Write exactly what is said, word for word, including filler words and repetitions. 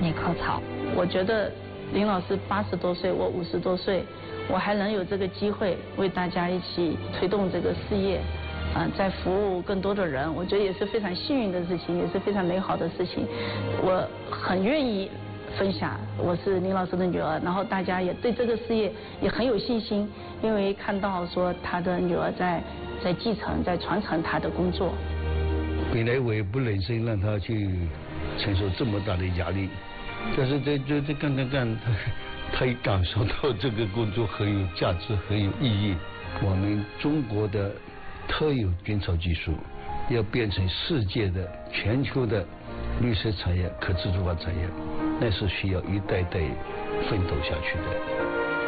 你科草。 我觉得林老师八十多岁，我五十多岁，我还能有这个机会为大家一起推动这个事业，啊、呃，在服务更多的人，我觉得也是非常幸运的事情，也是非常美好的事情。我很愿意分享，我是林老师的女儿，然后大家也对这个事业也很有信心，因为看到说他的女儿在在继承、在传承他的工作。 本来我也不忍心让他去承受这么大的压力，但是这这这干干干，他他一感受到这个工作很有价值、很有意义。我们中国的特有菌草技术要变成世界的、全球的绿色产业、可持续化产业，那是需要一代代奋斗下去的。